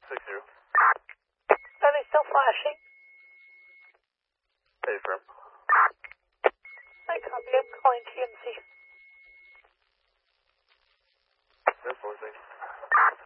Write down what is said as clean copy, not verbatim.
6-0. Are they still flashing? Hey, firm. I copy. I'm calling TMC.